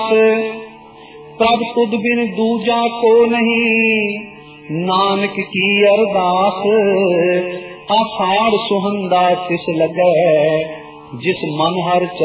प्रभ तुद बिन दूजा को नहीं, नानक की अरदास। आषाढ़ सुहंदा तिस लगे, जिस मन हर